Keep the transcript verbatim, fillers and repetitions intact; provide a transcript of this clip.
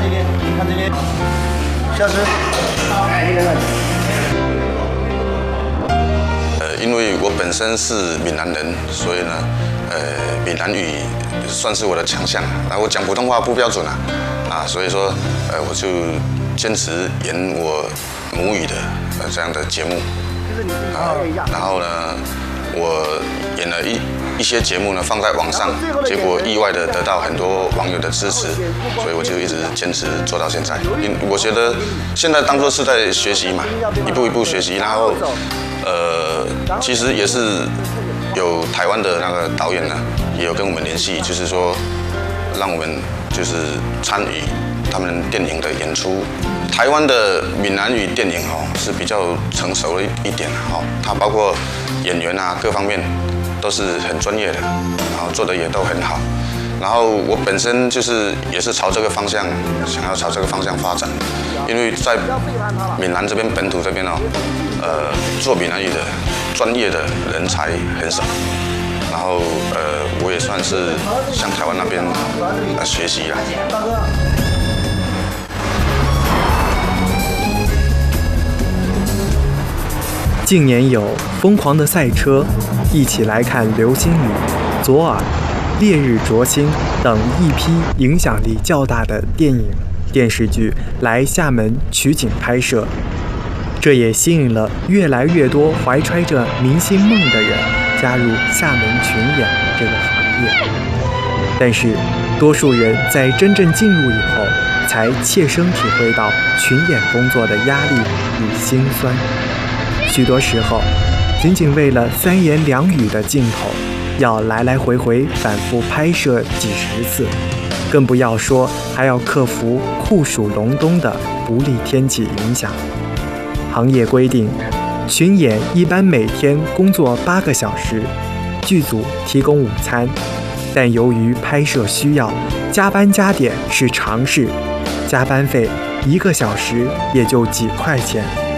这边，看这边，消失。 呃，因为我本身是闽南人，所以呢，呃，闽南语算是我的强项。然后我讲普通话不标准啊，啊，所以说，呃，我就坚持演我母语的呃这样的节目。啊，然后呢，我演了一一些节目呢放在网上，结果意外的得到很多网友的支持，所以我就一直坚持做到现在。因我觉得现在当作是在学习嘛，一步一步学习，然后呃，其实也是有台湾的那个导演呢，也有跟我们联系，就是说让我们就是参与他们电影的演出。台湾的闽南语电影哦是比较成熟了一点哈，它包括演员啊各方面都是很专业的，然后做的也都很好。然后我本身就是也是朝这个方向，想要朝这个方向发展，因为在闽南这边本土这边哦，呃，做闽南语的专业的人才很少。然后呃，我也算是向台湾那边呃学习啦。 近年有《疯狂的赛车》、一起来看流星雨、左耳、烈日灼心等一批影响力较大的电影、电视剧来厦门取景拍摄，这也吸引了越来越多怀揣着明星梦的人加入厦门群演这个行业。但是，多数人在真正进入以后，才切身体会到群演工作的压力与辛酸。许多时候，仅仅为了三言两语的镜头，要来来回回反复拍摄几十次，更不要说还要克服酷暑隆冬的不利天气影响。行业规定，群演一般每天工作八个小时，剧组提供午餐，但由于拍摄需要，加班加点是常事，加班费一个小时也就几块钱。